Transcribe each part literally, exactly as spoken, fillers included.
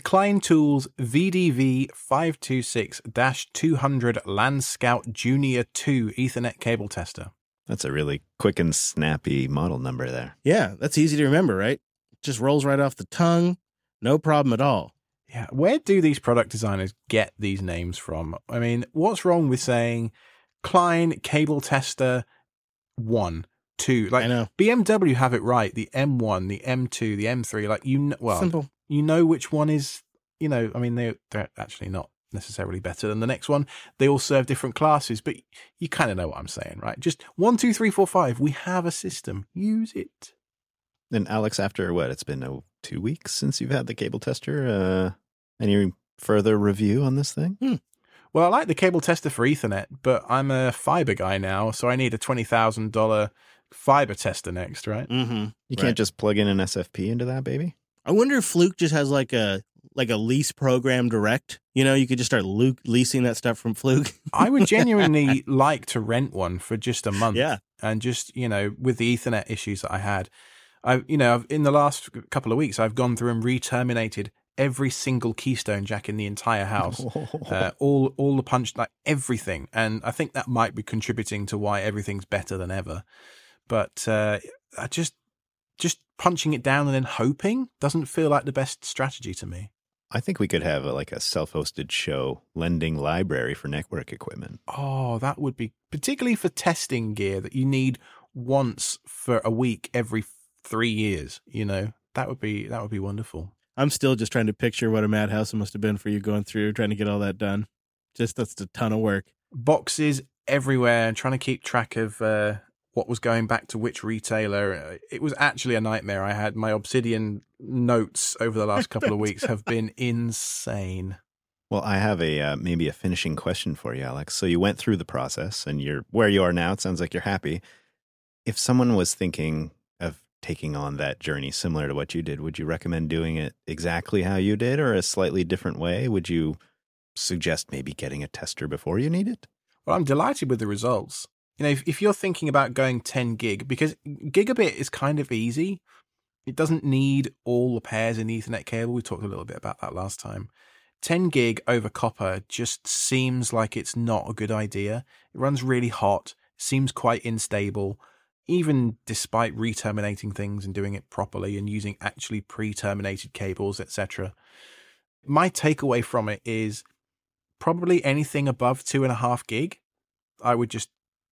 Klein Tools V D V five two six dash two hundred Land Scout Junior two Ethernet cable tester. That's a really quick and snappy model number there. Yeah, that's easy to remember, right? Just rolls right off the tongue. No problem at all. Yeah, where do these product designers get these names from? I mean, what's wrong with saying Klein Cable Tester one, two? Like, I know. B M W have it right. The M one, the M two, the M three. Like, you know, well, Simple. You know which one is, you know, I mean, they, they're actually not necessarily better than the next one. They all serve different classes, but you kind of know what I'm saying, right? Just one, two, three, four, five. We have a system. Use it. And Alex, after what? It's been oh, two weeks since you've had the cable tester. Uh, any further review on this thing? Hmm. Well, I like the cable tester for Ethernet, but I'm a fiber guy now, so I need a twenty thousand dollars fiber tester next, right? Mm-hmm. You Right. can't just plug in an S F P into that, baby? I wonder if Fluke just has like a like a lease program direct. You know, you could just start lo- leasing that stuff from Fluke. I would genuinely like to rent one for just a month. Yeah. And just, you know, with the Ethernet issues that I had, I, you know, I've, in the last couple of weeks, I've gone through and re-terminated every single Keystone jack in the entire house, uh, all all the punch, like everything. And I think that might be contributing to why everything's better than ever. But uh, I just just punching it down and then hoping doesn't feel like the best strategy to me. I think we could have a, like a self-hosted show lending library for network equipment. Oh, that would be particularly for testing gear that you need once for a week every three years. You know, that would be that would be wonderful. I'm still just trying to picture what a madhouse it must have been for you going through, trying to get all that done. Just that's a ton of work. Boxes everywhere and trying to keep track of uh, what was going back to which retailer. It was actually a nightmare. I had my Obsidian notes over the last couple of weeks have been insane. Well, I have a uh, maybe a finishing question for you, Alex. So you went through the process and you're where you are now. It sounds like you're happy. If someone was thinking of taking on that journey similar to what you did, would you recommend doing it exactly how you did or a slightly different way? Would you suggest maybe getting a tester before you need it? Well, I'm delighted with the results. You know, if, if you're thinking about going ten gig, because gigabit is kind of easy, it doesn't need all the pairs in the Ethernet cable. We talked a little bit about that last time. ten gig over copper just seems like it's not a good idea. It runs really hot, seems quite unstable, even despite re-terminating things and doing it properly and using actually pre-terminated cables, et cetera. My takeaway from it is probably anything above two and a half gig, I would just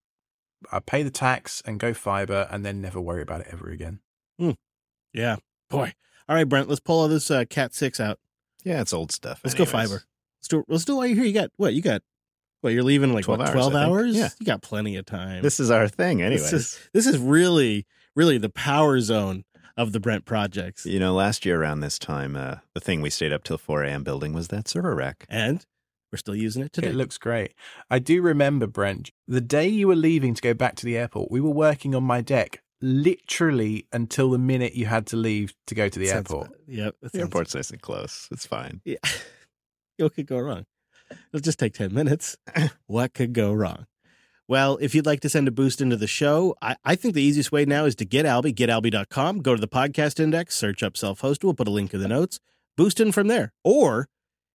I'd pay the tax and go fiber and then never worry about it ever again. Hmm. Yeah. Boy. All right, Brent, let's pull all this uh, Cat six out. Yeah, it's old stuff. Let's anyways. go fiber. Let's do, let's do while you're here. You got what? You got what? You're leaving in like twelve what, hours, twelve I think. hours? Yeah. You got plenty of time. This is our thing anyways. This is, this is really, really the power zone of the Brent projects. You know, last year around this time, uh, the thing we stayed up till four a.m. building was that server rack. And we're still using it today. It looks great. I do remember, Brent, the day you were leaving to go back to the airport, we were working on my deck literally until the minute you had to leave to go to the Sounds airport. bad. Yep. The airport's nice and close. It's fine. Yeah. What could go wrong? It'll just take ten minutes. What could go wrong? Well, if you'd like to send a boost into the show, I, I think the easiest way now is to get Alby, get alby dot com, go to the podcast index, search up self-hosted. We'll put a link in the notes. Boost in from there. Or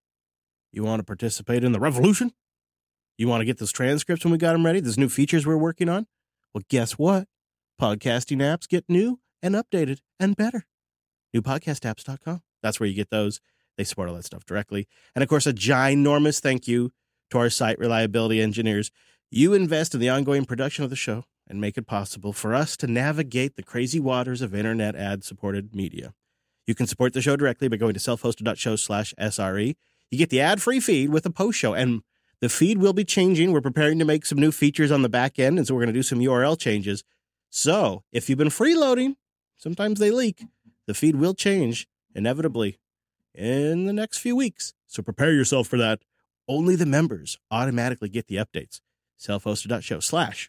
you want to participate in the revolution? You want to get those transcripts when we got them ready? There's new features we're working on? Well, guess what? Podcasting apps get new and updated and better. new podcast apps dot com. That's where you get those. They support all that stuff directly. And, of course, a ginormous thank you to our site reliability engineers. You invest in the ongoing production of the show and make it possible for us to navigate the crazy waters of internet ad-supported media. You can support the show directly by going to self-hosted dot show slash S R E. You get the ad-free feed with a post show, and the feed will be changing. We're preparing to make some new features on the back end, and so we're going to do some U R L changes. So if you've been freeloading, sometimes they leak. The feed will change, inevitably, in the next few weeks. So prepare yourself for that. Only the members automatically get the updates. self-hosted dot show slash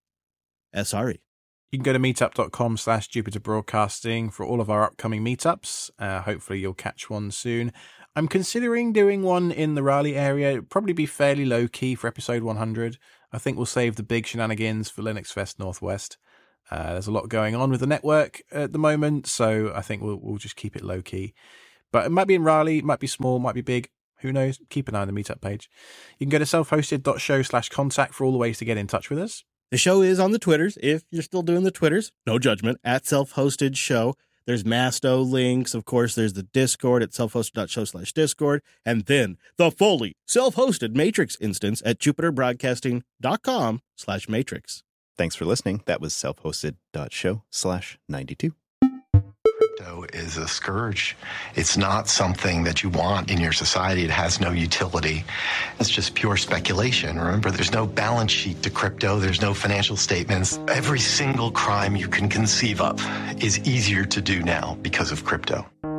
S R E. You can go to meetup dot com slash Jupiter Broadcasting for all of our upcoming meetups. Uh, hopefully you'll catch one soon. I'm considering doing one in the Raleigh area. It'll probably be fairly low-key for episode one hundred. I think we'll save the big shenanigans for Linux Fest Northwest. Uh, there's a lot going on with the network at the moment, so I think we'll, we'll just keep it low-key. But it might be in Raleigh, it might be small, might be big. Who knows? Keep an eye on the meetup page. You can go to self-hosted.show slash contact for all the ways to get in touch with us. The show is on the Twitters, if you're still doing the Twitters. No judgment, at self-hosted show. There's Masto links. Of course, there's the Discord at self-hosted.show slash Discord. And then the fully self-hosted Matrix instance at jupiterbroadcasting.com slash Matrix. Thanks for listening. That was self-hosted.show slash 92. Crypto is a scourge. It's not something that you want in your society. It has no utility. It's just pure speculation. Remember, there's no balance sheet to crypto. There's no financial statements. Every single crime you can conceive of is easier to do now because of crypto.